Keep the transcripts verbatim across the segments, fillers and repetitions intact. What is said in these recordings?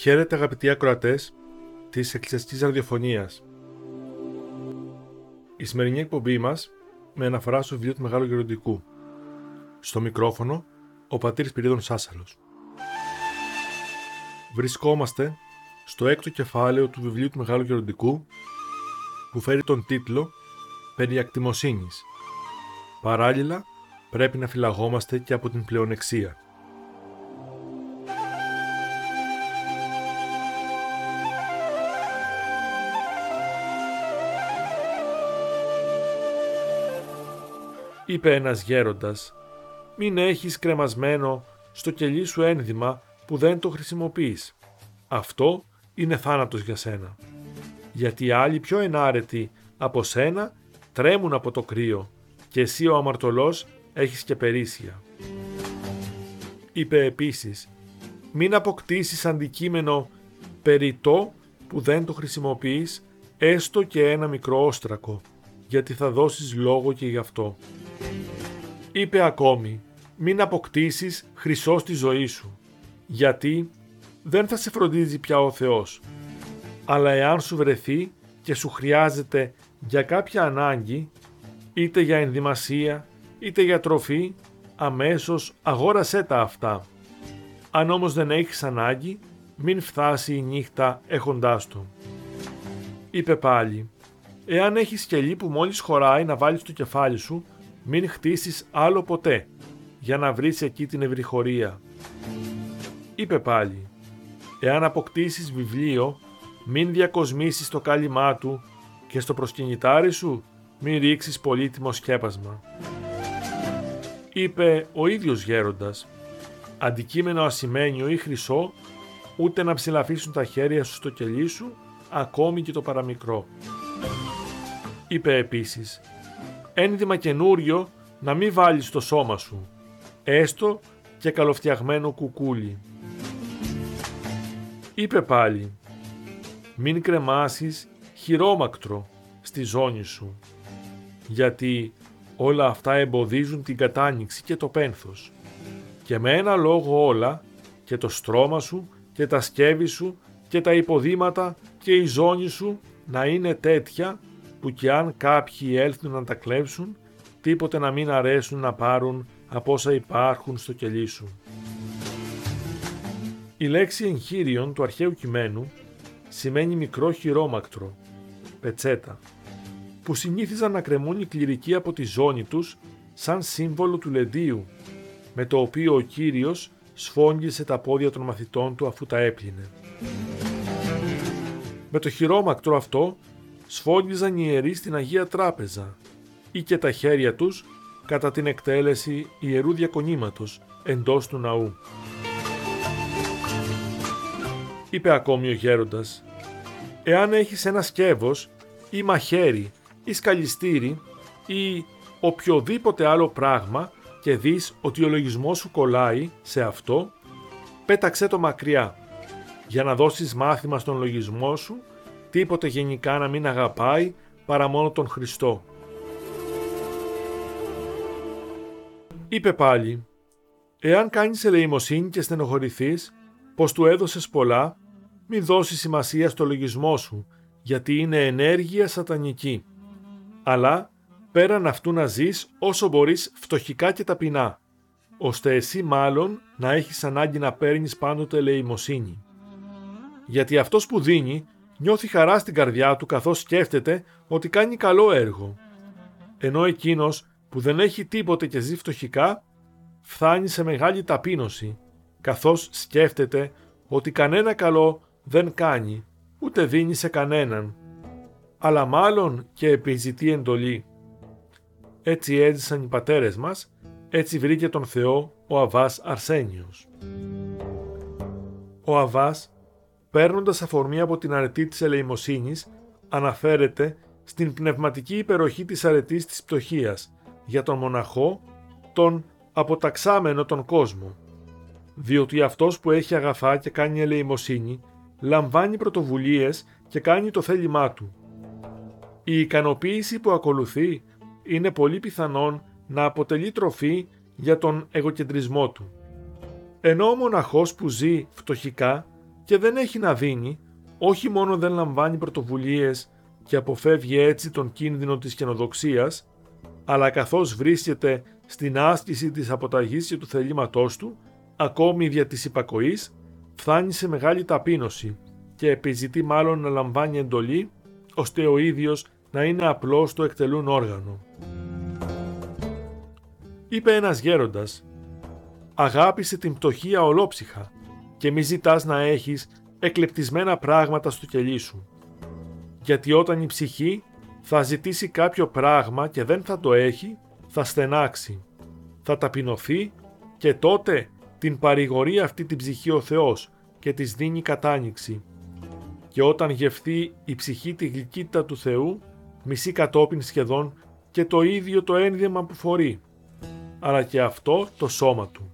Χαίρετε αγαπητοί ακροατές της Εκκλησιαστικής Ραδιοφωνίας. Η σημερινή εκπομπή μας με αναφορά στο βιβλίο του Μεγάλου Γεροντικού. Στο μικρόφωνο ο πατήρ Σπυρίδων Σάσαλος. Βρισκόμαστε στο έκτο κεφάλαιο του βιβλίου του Μεγάλου Γεροντικού που φέρει τον τίτλο «Περί ακτιμοσύνης». Παράλληλα πρέπει να φυλαγόμαστε και από την πλεονεξία. Είπε ένας γέροντας, μην έχεις κρεμασμένο στο κελί σου ένδυμα που δεν το χρησιμοποιείς. Αυτό είναι θάνατος για σένα. Γιατί οι άλλοι πιο ενάρετοι από σένα τρέμουν από το κρύο και εσύ ο αμαρτωλός έχεις και περίσσια. Είπε επίσης, μην αποκτήσεις αντικείμενο περιττό που δεν το χρησιμοποιείς, έστω και ένα μικρό όστρακο, γιατί θα δώσεις λόγο και γι' αυτό. Είπε ακόμη, μην αποκτήσεις χρυσό στη ζωή σου, γιατί δεν θα σε φροντίζει πια ο Θεός. Αλλά εάν σου βρεθεί και σου χρειάζεται για κάποια ανάγκη, είτε για ενδυμασία, είτε για τροφή, αμέσως αγόρασέ τα αυτά. Αν όμως δεν έχεις ανάγκη, μην φτάσει η νύχτα έχοντάς το. Είπε πάλι, εάν έχεις κελί που μόλις χωράει να βάλεις το κεφάλι σου, μην χτίσεις άλλο ποτέ, για να βρεις εκεί την ευρυχωρία. Είπε πάλι, εάν αποκτήσεις βιβλίο, μην διακοσμήσεις το κάλυμά του και στο προσκυνητάρι σου μην ρίξεις πολύτιμο σκέπασμα. Είπε ο ίδιος γέροντας, αντικείμενο ασημένιο ή χρυσό, ούτε να ψηλαφίσουν τα χέρια σου στο κελί σου, ακόμη και το παραμικρό. Είπε επίσης, ένδυμα καινούριο να μην βάλεις στο σώμα σου, έστω και καλοφτιαγμένο κουκούλι. Είπε πάλι, μην κρεμάσεις χειρόμακτρο στη ζώνη σου, γιατί όλα αυτά εμποδίζουν την κατάνοιξη και το πένθος. Και με ένα λόγο όλα, και το στρώμα σου και τα σκεύη σου και τα υποδήματα και η ζώνη σου να είναι τέτοια που κι αν κάποιοι έλθουν να τα κλέψουν, τίποτε να μην αρέσουν να πάρουν από όσα υπάρχουν στο κελί σου. Η λέξη εγχείριον του αρχαίου κειμένου σημαίνει μικρό χειρόμακτρο, πετσέτα, που συνήθιζαν να κρεμούν οι κληρικοί από τη ζώνη τους σαν σύμβολο του λεντίου, με το οποίο ο Κύριος σφόγγισε τα πόδια των μαθητών του αφού τα έπλυνε. Με το χειρόμακτρο αυτό σφόγγιζαν οι ιερείς στην Αγία Τράπεζα ή και τα χέρια τους κατά την εκτέλεση ιερού διακονήματος εντός του ναού. Είπε ακόμη ο γέροντας, εάν έχεις ένα σκεύος ή μαχαίρι ή σκαλιστήρι ή οποιοδήποτε άλλο πράγμα και δεις ότι ο λογισμός σου κολλάει σε αυτό, πέταξέ το μακριά, για να δώσεις μάθημα στον λογισμό σου τίποτε γενικά να μην αγαπάει παρά μόνο τον Χριστό. Είπε πάλι, εάν κάνεις ελεημοσύνη και στενοχωρηθείς πως του έδωσες πολλά, μην δώσεις σημασία στο λογισμό σου, γιατί είναι ενέργεια σατανική. Αλλά πέραν αυτού να ζεις όσο μπορείς φτωχικά και ταπεινά, ώστε εσύ μάλλον να έχεις ανάγκη να παίρνεις πάντοτε ελεημοσύνη. Γιατί αυτός που δίνει νιώθει χαρά στην καρδιά του καθώς σκέφτεται ότι κάνει καλό έργο. Ενώ εκείνος που δεν έχει τίποτε και ζει φτωχικά, φθάνει σε μεγάλη ταπείνωση, καθώς σκέφτεται ότι κανένα καλό δεν κάνει, ούτε δίνει σε κανέναν, αλλά μάλλον και επιζητεί εντολή. Έτσι έζησαν οι πατέρες μας, έτσι βρήκε τον Θεό ο Αββάς Αρσένιος. Ο Αββάς, παίρνοντας αφορμή από την αρετή της ελεημοσύνης, αναφέρεται στην πνευματική υπεροχή της αρετής της πτωχίας για τον μοναχό, τον αποταξάμενο τον κόσμο. Διότι αυτός που έχει αγαθά και κάνει ελεημοσύνη, λαμβάνει πρωτοβουλίες και κάνει το θέλημά του. Η ικανοποίηση που ακολουθεί είναι πολύ πιθανόν να αποτελεί τροφή για τον εγωκεντρισμό του. Ενώ ο μοναχός που ζει φτωχικά και δεν έχει να δίνει, όχι μόνο δεν λαμβάνει πρωτοβουλίες και αποφεύγει έτσι τον κίνδυνο της καινοδοξίας, αλλά καθώς βρίσκεται στην άσκηση της αποταγής και του θελήματός του, ακόμη δια της υπακοής, φτάνει σε μεγάλη ταπείνωση και επιζητεί μάλλον να λαμβάνει εντολή, ώστε ο ίδιος να είναι απλώς το εκτελούν όργανο. Είπε ένας γέροντας: «Αγάπησε την πτωχία ολόψυχα και μη ζητάς να έχεις εκλεπτισμένα πράγματα στο κελί σου. Γιατί όταν η ψυχή θα ζητήσει κάποιο πράγμα και δεν θα το έχει, θα στενάξει, θα ταπεινωθεί και τότε την παρηγορεί αυτή την ψυχή ο Θεός και της δίνει κατάνοιξη. Και όταν γευθεί η ψυχή τη γλυκύτητα του Θεού, μισεί κατόπιν σχεδόν και το ίδιο το ένδυμα που φορεί, αλλά και αυτό το σώμα του».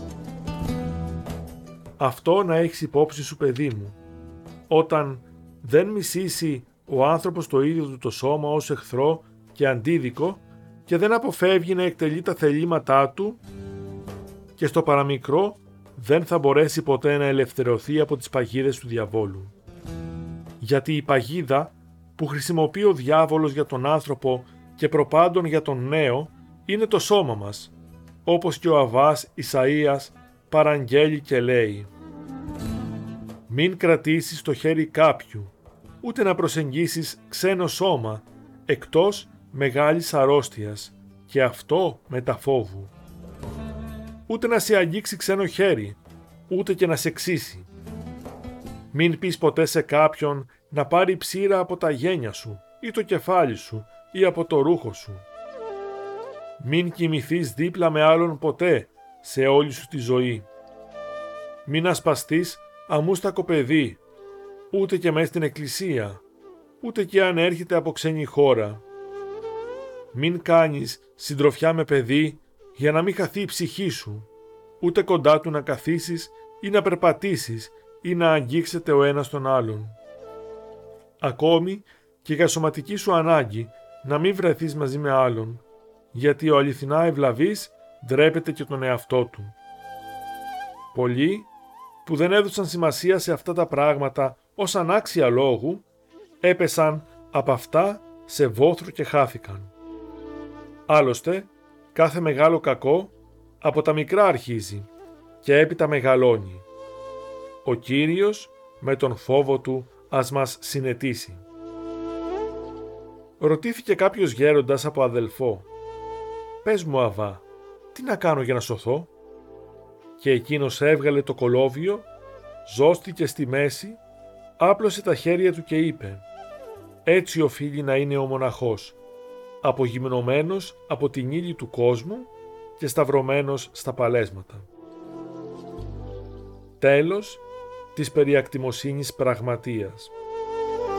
Αυτό να έχεις υπόψη σου, παιδί μου. Όταν δεν μισήσει ο άνθρωπος το ίδιο του το σώμα ως εχθρό και αντίδικο και δεν αποφεύγει να εκτελεί τα θελήματά του, και στο παραμικρό δεν θα μπορέσει ποτέ να ελευθερωθεί από τις παγίδες του διαβόλου. Γιατί η παγίδα που χρησιμοποιεί ο διάβολος για τον άνθρωπο και προπάντων για τον νέο είναι το σώμα μας, όπως και ο Αββάς Ισαΐας παραγγέλει και λέει: «Μην κρατήσεις το χέρι κάποιου, ούτε να προσεγγίσεις ξένο σώμα, εκτός μεγάλης αρρώστιας, και αυτό μετά φόβου. Ούτε να σε αγγίξει ξένο χέρι, ούτε και να σε ξύσει. Μην πεις ποτέ σε κάποιον να πάρει ψήρα από τα γένια σου ή το κεφάλι σου ή από το ρούχο σου. Μην κοιμηθείς δίπλα με άλλον ποτέ σε όλη σου τη ζωή. Μην ασπαστείς αμούστακο παιδί, ούτε και μέσα στην εκκλησία, ούτε και αν έρχεται από ξένη χώρα. Μην κάνεις συντροφιά με παιδί για να μην χαθεί η ψυχή σου, ούτε κοντά του να καθίσεις ή να περπατήσεις ή να αγγίξετε ο ένας τον άλλον. Ακόμη και για σωματική σου ανάγκη να μην βρεθείς μαζί με άλλον, γιατί ο αληθινά ευλαβής ντρέπεται και τον εαυτό του». Πολλοί που δεν έδωσαν σημασία σε αυτά τα πράγματα ως ανάξια λόγου, έπεσαν από αυτά σε βόθρο και χάθηκαν. Άλλωστε, κάθε μεγάλο κακό από τα μικρά αρχίζει και έπειτα μεγαλώνει. Ο Κύριος με τον φόβο του ας μας συνετίσει. Ρωτήθηκε κάποιος γέροντας από αδελφό: «Πες μου, Αββά, τι να κάνω για να σωθώ?» Και εκείνος έβγαλε το κολόβιο, ζώστηκε στη μέση, άπλωσε τα χέρια του και είπε: «Έτσι οφείλει να είναι ο μοναχός, απογυμνωμένος από την ύλη του κόσμου και σταυρωμένος στα παλέσματα». Τέλος της περιακτιμοσύνης πραγματείας.